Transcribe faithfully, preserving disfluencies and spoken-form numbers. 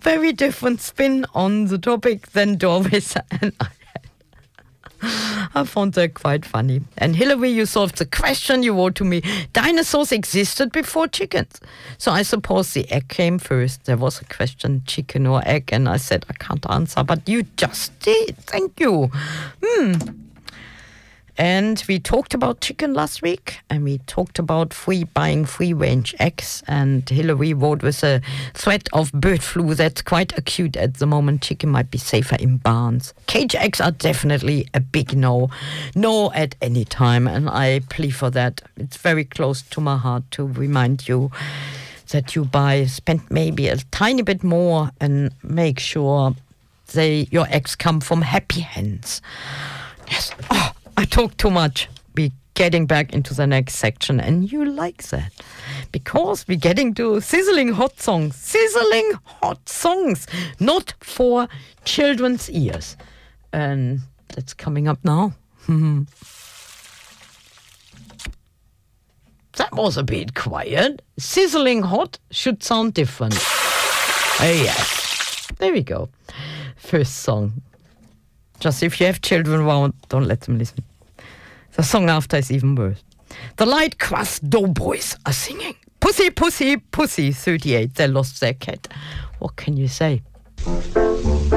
very different spin on the topic than Doris and I had. I found that quite funny. And Hillary, you solved the question. You wrote to me, dinosaurs existed before chickens. So I suppose the egg came first. There was a question, chicken or egg, and I said, I can't answer, but you just did. Thank you. Hmm. And we talked about chicken last week, and we talked about free buying free-range eggs, and Hillary wrote with a threat of bird flu that's quite acute at the moment. Chicken might be safer in barns. Cage eggs are definitely a big no. No at any time, and I plea for that. It's very close to my heart to remind you that you buy, spend maybe a tiny bit more and make sure they your eggs come from happy hens. Yes. Oh. I talk too much. We're getting back into the next section, and you like that. Because we're getting to sizzling hot songs. Sizzling hot songs. Not for children's ears. And that's coming up now. That was a bit quiet. Sizzling hot should sound different. Oh, yes. There we go. First song. Just if you have children around, don't let them listen. The song after is even worse. The Light Crust Doughboys are singing. Pussy, pussy, pussy, thirty-eight. They lost their cat. What can you say?